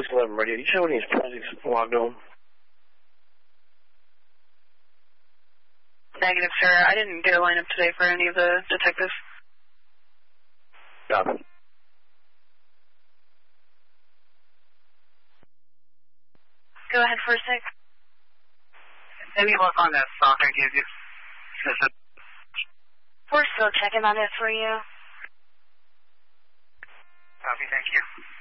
11 radio. Do you show any forensics logged on? Negative, sir. I didn't get a lineup today for any of the detectives. Copy. Go ahead for a sec. Any luck on that stock I gave you? We're still checking on it for you. Copy, thank you.